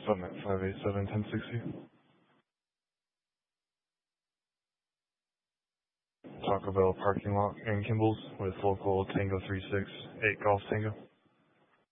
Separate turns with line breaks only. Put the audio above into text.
Summit 587-1060. Taco Bell parking lot in Kimball's with local Tango 368 Golf Tango.